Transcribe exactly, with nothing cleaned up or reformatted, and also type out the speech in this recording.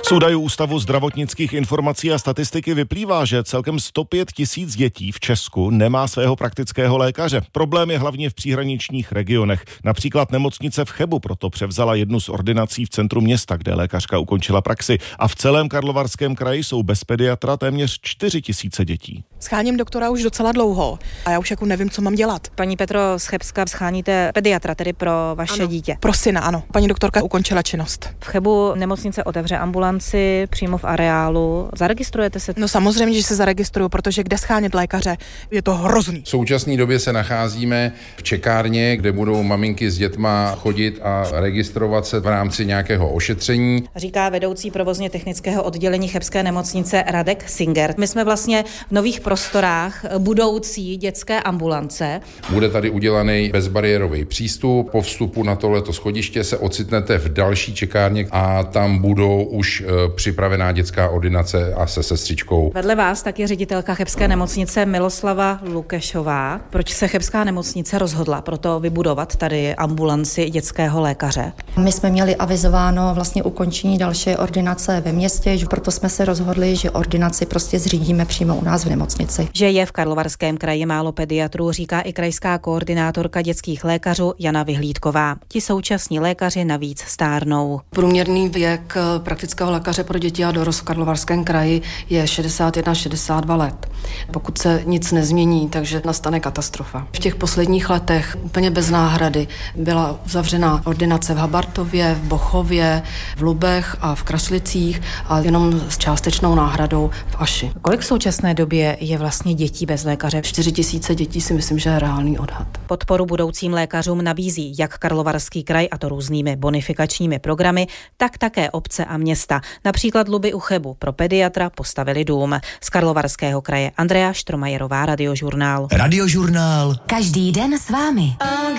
Z údajů Ústavu zdravotnických informací a statistiky vyplývá, že celkem sto pět tisíc dětí v Česku nemá svého praktického lékaře. Problém je hlavně v příhraničních regionech. Například nemocnice v Chebu proto převzala jednu z ordinací v centru města, kde lékařka ukončila praxi. A v celém Karlovarském kraji jsou bez pediatra téměř čtyři tisíce dětí. Scháním doktora už docela dlouho a já už jako nevím, co mám dělat. Paní Petro z Chebska, scháníte pediatra tedy pro vaše ano. dítě? Pro syna, ano. Paní doktorka ukončila činnost. V Chebu nemocnice otevře ambulanci přímo v areálu. Zaregistrujete se? No samozřejmě, že se zaregistruju, protože kde schánět lékaře, je to hrozný. V současné době se nacházíme v čekárně, kde budou maminky s dětma chodit a registrovat se v rámci nějakého ošetření. Říká vedoucí provozně technického oddělení chebské nemocnice Radek Singer. My jsme vlastně v nových prostorách budoucí dětské ambulance. Bude tady udělaný bezbariérový přístup. Po vstupu na tohleto schodiště se ocitnete v další čekárně a tam budou už e, připravená dětská ordinace a se sestřičkou. Vedle vás taky ředitelka chebské nemocnice Miloslava Lukešová. Proč se chebská nemocnice rozhodla proto vybudovat tady ambulanci dětského lékaře? My jsme měli avizováno vlastně ukončení další ordinace ve městě, proto jsme se rozhodli, že ordinaci prostě zřídíme přímo u nás v nemocnici. Že je v Karlovarském kraji málo pediatrů, říká i krajská koordinátorka dětských lékařů Jana Vyhlídková. Ti současní lékaři navíc stárnou. Průměrný věk praktického lékaře pro děti a dorost v Karlovarském kraji je šedesát jedna šedesát dva let. Pokud se nic nezmění, takže nastane katastrofa. V těch posledních letech úplně bez náhrady byla uzavřena ordinace v Habartově, v Bochově, v Lubech a v Kraslicích a jenom s částečnou náhradou v Aši. Kolik v současné době je vlastně dětí bez lékaře? čtyři tisíce dětí si myslím, že je reálný odhad. Podporu budoucím lékařům nabízí jak Karlovarský kraj, a to různými bonifikačními programy, tak také obce a města. Například Luby u Chebu pro pediatra postavili dům. Z Karlovarského kraje Andrea Štromajerová, Radiožurnál. Radiožurnál. Každý den s vámi.